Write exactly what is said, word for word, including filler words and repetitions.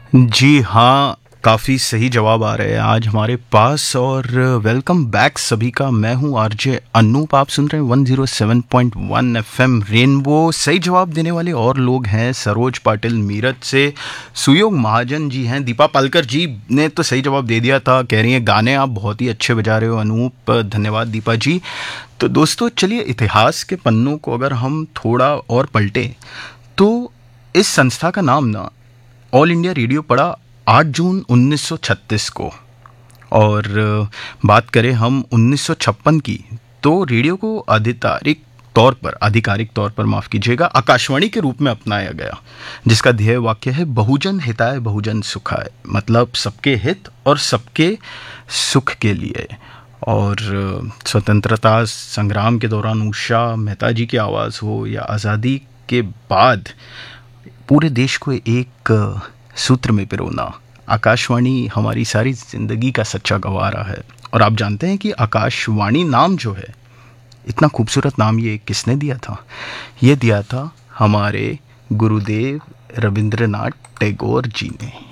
जी हाँ, काफ़ी सही जवाब आ रहे हैं आज हमारे पास। और वेलकम बैक सभी का। मैं हूँ आरजे अनूप। आप सुन रहे हैं one zero seven point one FM rainbow. सही जवाब देने वाले और लोग हैं सरोज पाटिल मीरठ से, सुयोग महाजन जी हैं, दीपा पालकर जी ने तो सही जवाब दे दिया था, कह रही हैं गाने आप बहुत ही अच्छे बजा रहे हो अनूप। धन्यवाद दीपा जी। तो दोस्तों चलिए, इतिहास के पन्नों को अगर हम थोड़ा और पलटें तो इस संस्था का नाम ना ऑल इंडिया रेडियो पड़ा आठ जून उन्नीस सौ छत्तीस को। और बात करें हम उन्नीस सौ छप्पन की, तो रेडियो को आधिकारिक तौर पर आधिकारिक तौर पर माफ़ कीजिएगा आकाशवाणी के रूप में अपनाया गया, जिसका ध्येय वाक्य है बहुजन हिताय बहुजन सुखाय, मतलब सबके हित और सबके सुख के लिए। और स्वतंत्रता संग्राम के दौरान उषा मेहता जी की आवाज़ हो या आज़ादी के बाद पूरे देश को एक सूत्र में पिरोना, आकाशवाणी हमारी सारी ज़िंदगी का सच्चा गवारा है। और आप जानते हैं कि आकाशवाणी नाम जो है, इतना खूबसूरत नाम ये किसने दिया था? ये दिया था हमारे गुरुदेव रविंद्रनाथ टैगोर जी ने।